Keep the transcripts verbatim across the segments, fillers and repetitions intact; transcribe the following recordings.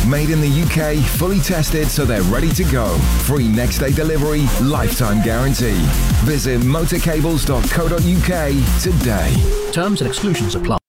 Made in the U K, fully tested so they're ready to go. Free next day delivery, lifetime guarantee. Visit motorcables dot co dot U K today. Terms and exclusions apply.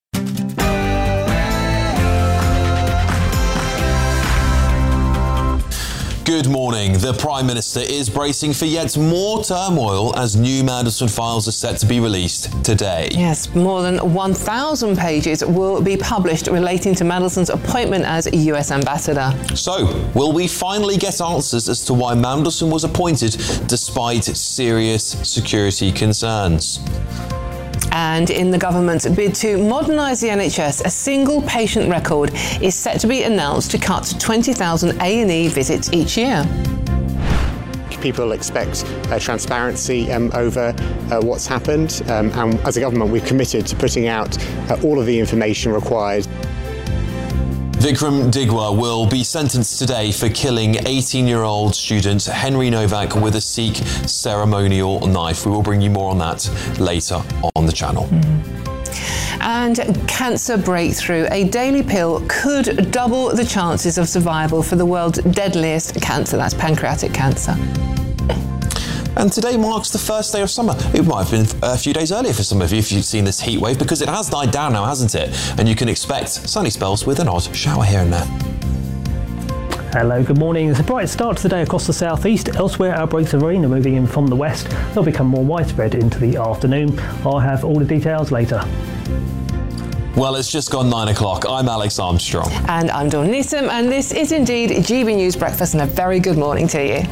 Good morning. The Prime Minister is bracing for yet more turmoil as new Mandelson files are set to be released today. Yes, more than one thousand pages will be published relating to Mandelson's appointment as U S ambassador. So, will we finally get answers as to why Mandelson was appointed despite serious security concerns? And in the government's bid to modernise the N H S, a single patient record is set to be announced to cut twenty thousand A and E visits each year. People expect uh, transparency um, over uh, what's happened, um, and as a government we're committed to putting out uh, all of the information required. Vikram Digwa will be sentenced today for killing eighteen-year-old student Henry Novak with a Sikh ceremonial knife. We will bring you more on that later on the channel. Mm. And cancer breakthrough. A daily pill could double the chances of survival for the world's deadliest cancer. That's pancreatic cancer. And today marks the first day of summer. It might have been a few days earlier for some of you if you've seen this heat wave, because it has died down now, hasn't it? And you can expect sunny spells with an odd shower here and there. Hello, good morning. It's a bright start to the day across the southeast. Elsewhere, outbreaks of rain are moving in from the west. They'll become more widespread into the afternoon. I'll have all the details later. Well, it's just gone nine o'clock. I'm Alex Armstrong. And I'm Dawn Neeson, and this is indeed G B News Breakfast, and a very good morning to you.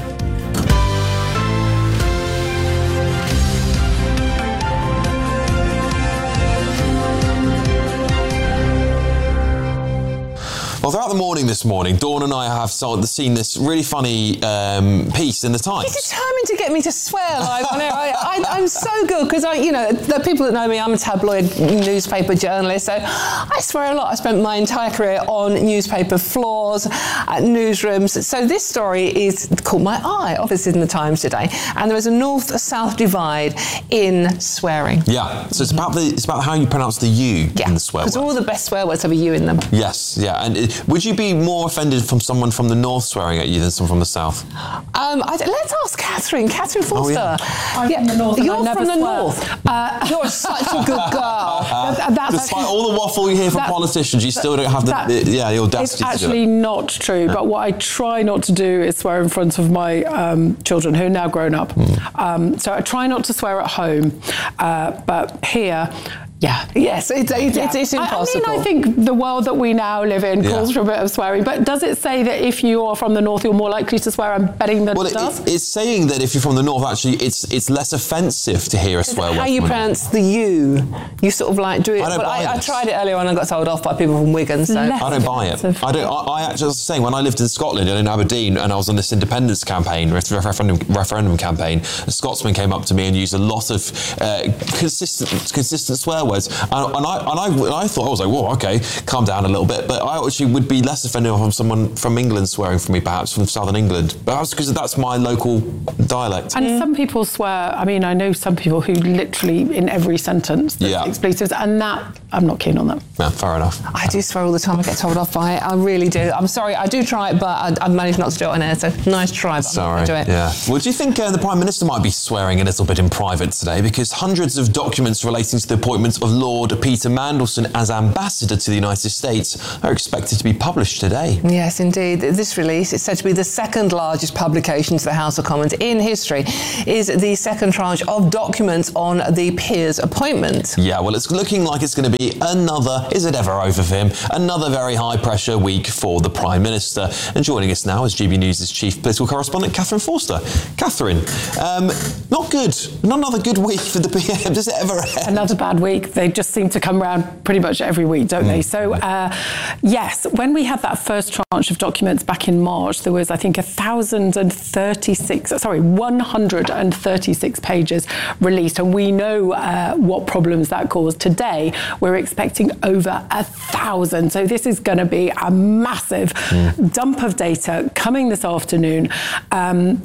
Well, throughout the morning this morning, Dawn and I have seen this really funny um, piece in the Times. You're determined to get me to swear live on air. I, I, I'm so good because, I, you know, the people that know me, I'm a tabloid newspaper journalist, so I swear a lot. I spent my entire career on newspaper floors, at newsrooms. So this story is caught my eye, obviously in the Times today, and there is a north-south divide in swearing. Yeah, so it's about the it's about how you pronounce the U yeah, in the swear words. Because all the best swear words have a U in them. Yes, yeah, and it, would you be more offended from someone from the north swearing at you than someone from the south? Um, I, let's ask Catherine. Catherine Forster. Oh, yeah. I'm yeah, from the north. You're and I from never the swear. north. Uh, you're such a good girl. that, that's Despite actually, all the waffle you hear from that, politicians, you still don't have the, that, the yeah the audacity it's to do it. It's actually not true. Yeah. But what I try not to do is swear in front of my um, children who are now grown up. Mm. Um, so I try not to swear at home, uh, but here. Yeah. Yes, it's, it's, yeah. it's, it's impossible. I mean, I think the world that we now live in calls yeah. for a bit of swearing, but does it say that if you are from the north, you're more likely to swear? I'm betting that well, it, it does. It, it's saying that if you're from the north, actually, it's it's less offensive to hear a swear word. How you pronounce the U? You sort of like do it. I don't well, buy I, I this. tried it earlier on and got told off by people from Wigan. So I don't buy it. I don't. I, I actually was saying when I lived in Scotland and in Aberdeen, and I was on this independence campaign, referendum referendum campaign, a Scotsman came up to me and used a lot of uh, consistent consistent swear words, and, and I and I, and I thought I was like, whoa, okay, calm down a little bit. But I actually would be less offended from someone from England swearing from me, perhaps from southern England, perhaps because that's my local dialect. And mm. some people swear. I mean, I know some people who literally in every sentence there's yeah. expletives, and that I'm not keen on that. Yeah, fair enough. I do swear all the time. I get told off by it. I really do. I'm sorry. I do try it, but I, I managed not to do it on air. So nice try, but sorry. I'm not gonna do it. Yeah. Well, do you think uh, the Prime Minister might be swearing a little bit in private today, because hundreds of documents relating to the appointment of Lord Peter Mandelson as ambassador to the United States are expected to be published today? Yes, indeed. This release is said to be the second largest publication to the House of Commons in history. Is the second tranche of documents on the peer's appointment. Yeah, well, it's looking like it's going to be another, is it ever over for him, another very high-pressure week for the Prime Minister. And joining us now is G B News' chief political correspondent, Catherine Forster. Catherine, um, not good. Not another good week for the P M. Does it ever end? Another bad week. They just seem to come around pretty much every week, don't mm. they? So, uh, yes, when we had that first tranche of documents back in March, there was, I think, one thousand thirty-six, sorry, one hundred thirty-six pages released. And we know uh, what problems that caused. Today, we're expecting over a thousand. So this is going to be a massive mm. dump of data coming this afternoon. Um,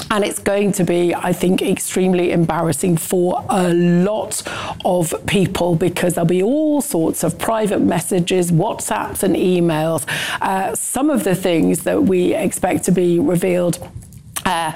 And it's going to be, I think, extremely embarrassing for a lot of people, because there'll be all sorts of private messages, WhatsApps and emails. Uh, some of the things that we expect to be revealed uh,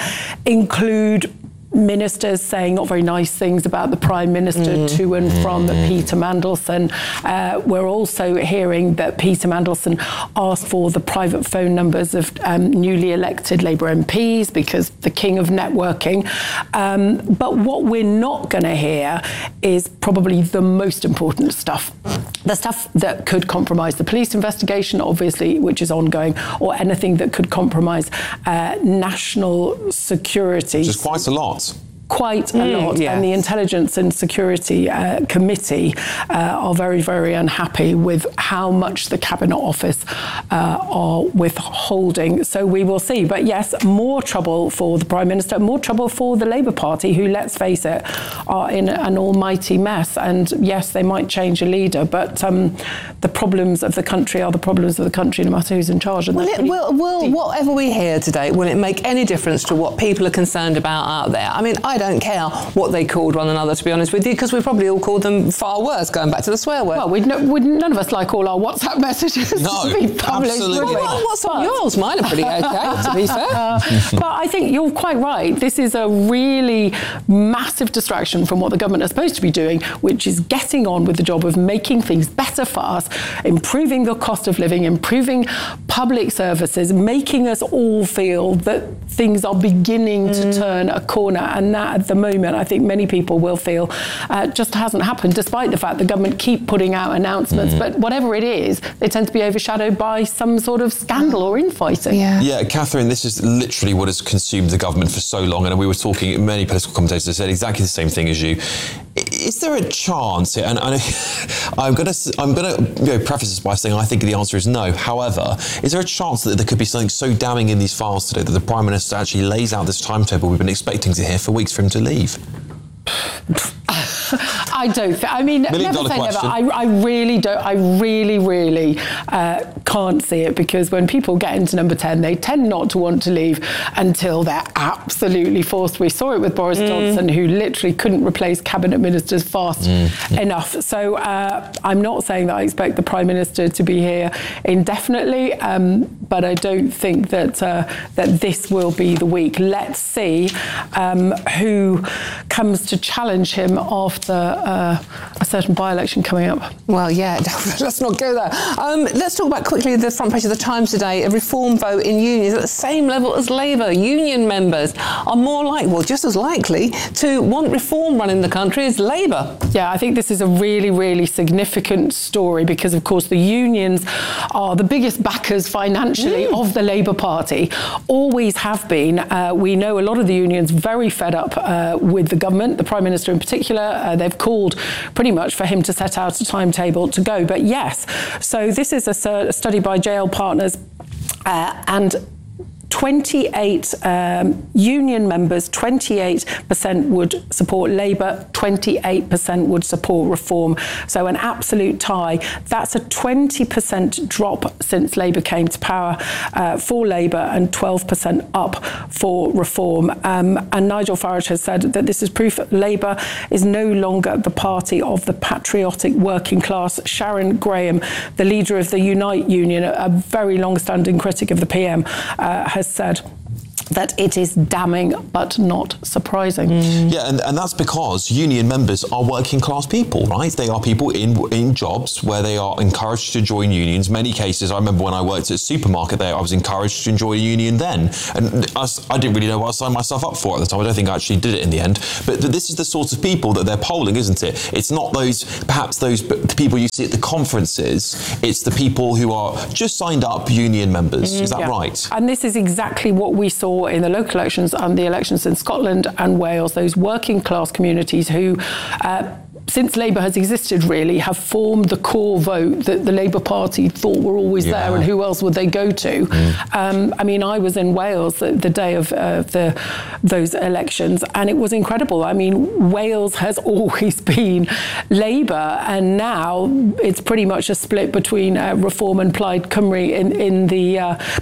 include ministers saying not very nice things about the Prime Minister mm. to and from mm. Peter Mandelson. Uh, we're also hearing that Peter Mandelson asked for the private phone numbers of um, newly elected Labour M Ps because the king of networking. Um, but what we're not going to hear is probably the most important stuff. The stuff that could compromise the police investigation, obviously, which is ongoing, or anything that could compromise uh, national security. Which is quite a lot. Quite a Mm, lot. yes. And the Intelligence and Security uh, Committee uh, are very, very unhappy with how much the Cabinet Office uh, are withholding. So we will see. But yes, more trouble for the Prime Minister, more trouble for the Labour Party, who, let's face it, are in an almighty mess. And yes, they might change a leader, but um, the problems of the country are the problems of the country, no matter who's in charge. And Will, it, will, will whatever we hear today, will it make any difference to what people are concerned about out there? I mean, I don't care what they called one another, to be honest with you, because we probably all called them far worse, going back to the swear word. Well, we'd, no, we'd none of us like all our WhatsApp messages No, to be published. absolutely Well, not. What's on yours? Mine are pretty okay, to be fair. Uh, but I think you're quite right. This is a really massive distraction from what the government are supposed to be doing, which is getting on with the job of making things better for us, improving the cost of living, improving public services, making us all feel that things are beginning mm. to turn a corner. And that, at the moment, I think many people will feel uh, just hasn't happened, despite the fact the government keep putting out announcements. Mm. But whatever it is, they tend to be overshadowed by some sort of scandal or infighting. Yeah. Yeah, Catherine, this is literally what has consumed the government for so long. And we were talking, many political commentators have said exactly the same thing as you. Is there a chance, and, and I'm going to I'm going to you know, preface this by saying I think the answer is no. However, is there a chance that there could be something so damning in these files today that the Prime Minister actually lays out this timetable we've been expecting to hear for weeks for him to leave? I don't think, I mean, Million never dollar say never. question. I, I really don't, I really, really uh, can't see it, because when people get into number ten, they tend not to want to leave until they're absolutely forced. We saw it with Boris mm. Johnson, who literally couldn't replace cabinet ministers fast mm. enough. So uh, I'm not saying that I expect the Prime Minister to be here indefinitely, um, but I don't think that uh, that this will be the week. Let's see um, who comes to challenge him after uh, a certain by-election coming up. Well, yeah, let's not go there. Um, let's talk about quickly the front page of the Times today. A reform vote in unions at the same level as Labour. Union members are more like, well, just as likely to want reform run in the country as Labour. Yeah, I think this is a really, really significant story, because, of course, the unions are the biggest backers financially mm. of the Labour Party. Always have been. Uh, we know a lot of the unions very fed up uh, with the government, the Prime Minister in particular. Uh, they've called pretty much for him to set out a timetable to go. But yes, so this is a, a study by J L Partners, uh, and twenty-eight um, union members, twenty-eight percent would support Labour, twenty-eight percent would support reform. So an absolute tie. That's a twenty percent drop since Labour came to power uh, for Labour, and twelve percent up for reform. Um, and Nigel Farage has said that this is proof that Labour is no longer the party of the patriotic working class. Sharon Graham, the leader of the Unite Union, a very long-standing critic of the P M, uh, has said that it is damning but not surprising. Mm. Yeah, and, and that's because union members are working class people, right? They are people in in jobs where they are encouraged to join unions. Many cases, I remember when I worked at a supermarket there, I was encouraged to join a union then. And I, I didn't really know what I signed myself up for at the time. I don't think I actually did it in the end. But this is the sort of people that they're polling, isn't it? It's not those, perhaps those the people you see at the conferences. It's the people who are just signed up union members. Mm, is that yeah. right? And this is exactly what we saw in the local elections and the elections in Scotland and Wales, those working class communities who, uh, since Labour has existed really, have formed the core vote that the Labour Party thought were always yeah. there, and who else would they go to? Mm. Um, I mean, I was in Wales the, the day of uh, the those elections, and it was incredible. I mean, Wales has always been Labour, and now it's pretty much a split between uh, Reform and Plaid Cymru in, in the... Uh,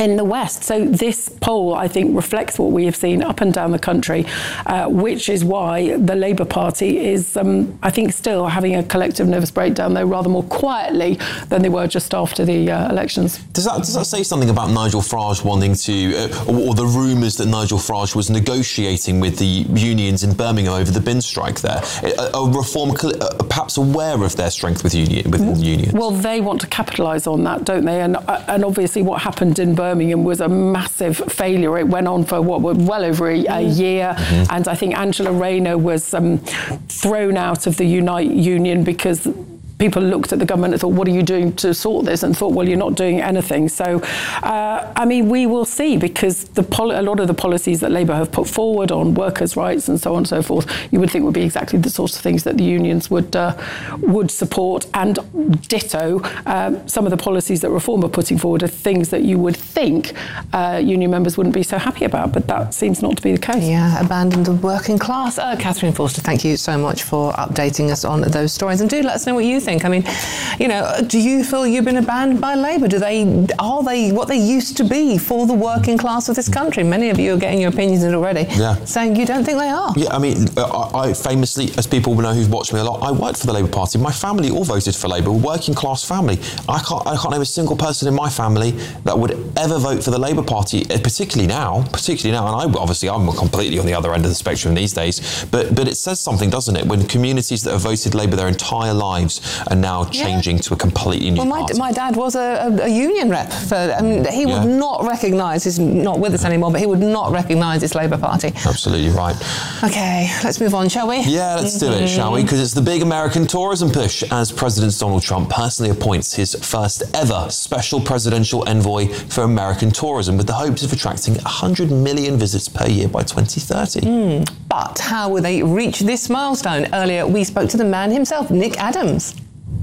in the West. So this poll, I think, reflects what we have seen up and down the country, uh, which is why the Labour Party is, um, I think, still having a collective nervous breakdown, though rather more quietly than they were just after the uh, elections. Does that does that say something about Nigel Farage wanting to, uh, or, or the rumours that Nigel Farage was negotiating with the unions in Birmingham over the bin strike there? A, a reform, uh, perhaps aware of their strength with union, within the unions? Well, they want to capitalise on that, don't they? And uh, and obviously what happened in Birmingham was a massive failure. It went on for, what, well over a, a year. Mm-hmm. And I think Angela Rayner was um, thrown out of the Unite Union because people looked at the government and thought, what are you doing to sort this? And thought, well, you're not doing anything. So, uh, I mean, we will see, because the poli- a lot of the policies that Labour have put forward on workers' rights and so on and so forth, you would think would be exactly the sorts of things that the unions would uh, would support. And ditto, um, some of the policies that Reform are putting forward are things that you would think uh, union members wouldn't be so happy about, but that seems not to be the case. Yeah, abandon the working class. Uh, Catherine Forster, thank you so much for updating us on those stories. And do let us know what you think. I mean, you know, do you feel you've been abandoned by Labour? Do they, are they what they used to be for the working class of this country? Many of you are getting your opinions in already, yeah. saying you don't think they are. Yeah, I mean, I, I famously, as people know who've watched me a lot, I worked for the Labour Party. My family all voted for Labour, working class family. I can't, I can't name a single person in my family that would ever vote for the Labour Party, particularly now, particularly now. And I obviously, I'm completely on the other end of the spectrum these days, but but it says something, doesn't it, when communities that have voted Labour their entire lives are now changing yeah. to a completely new well, my, party. my dad was a, a, a union rep. For, I mean, he would yeah. not recognise, he's not with us anymore, but he would not recognise this Labour Party. Absolutely right. OK, let's move on, shall we? Yeah, let's mm-hmm. do it, shall we? Because it's the big American tourism push as President Donald Trump personally appoints his first ever special presidential envoy for American tourism, with the hopes of attracting one hundred million visits per year by twenty thirty. Mm. But how will they reach this milestone? Earlier, we spoke to the man himself, Nick Adams.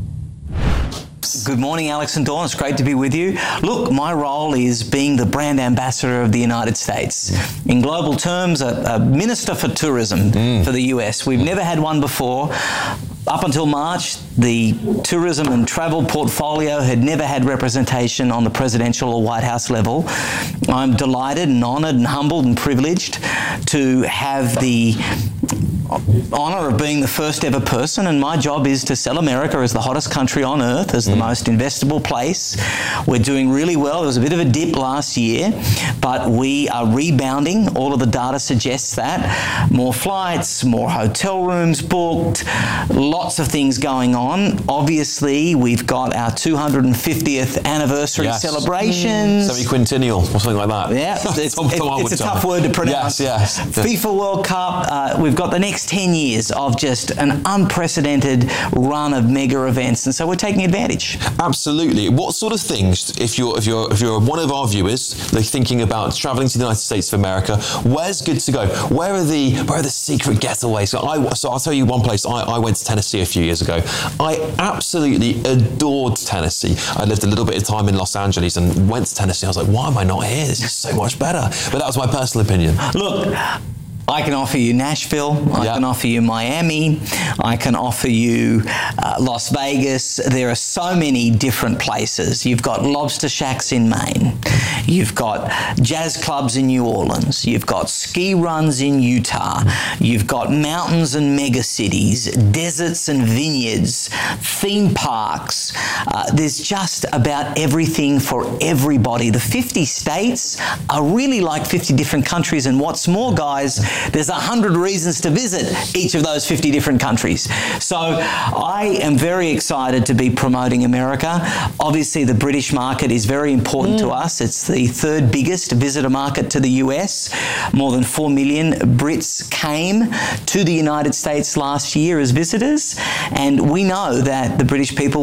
Good morning, Alex and Dawn. It's great to be with you. Look, my role is being the brand ambassador of the United States. In global terms, a, a minister for tourism mm. for the U S. We've never had one before. Up until March, the tourism and travel portfolio had never had representation on the presidential or White House level. I'm delighted and honoured and humbled and privileged to have the honour of being the first ever person, and my job is to sell America as the hottest country on earth, as the mm. most investable place. We're doing really well. There was a bit of a dip last year, but we are rebounding. All of the data suggests that. More flights, more hotel rooms booked, lots of things going on. Obviously, we've got our two hundred fiftieth anniversary yes. celebrations. Mm. Semi-quintennial or something like that. Yeah, it's, it's, it's a tough word to pronounce. Yes, yes. FIFA World Cup. Uh, we've got the next ten years of just an unprecedented run of mega events, and so we're taking advantage. Absolutely. What sort of things, if you're if you're if you're one of our viewers, they're thinking about travelling to the United States of America, where's good to go? Where are the where are the secret getaways? So I so I'll tell you one place. I, I went to Tennessee a few years ago. I absolutely adored Tennessee. I lived a little bit of time in Los Angeles and went to Tennessee. I was like, why am I not here? This is so much better. But that was my personal opinion. Look, I can offer you Nashville, I yeah. can offer you Miami, I can offer you uh, Las Vegas. There are so many different places. You've got lobster shacks in Maine, you've got jazz clubs in New Orleans, you've got ski runs in Utah, you've got mountains and mega cities, deserts and vineyards, theme parks. Uh, there's just about everything for everybody. The fifty states are really like fifty different countries, and what's more, guys, there's a hundred reasons to visit each of those fifty different countries. So I am very excited to be promoting America. Obviously, the British market is very important mm. to us. It's the third biggest visitor market to the U S. More than four million Brits came to the United States last year as visitors. And we know that the British people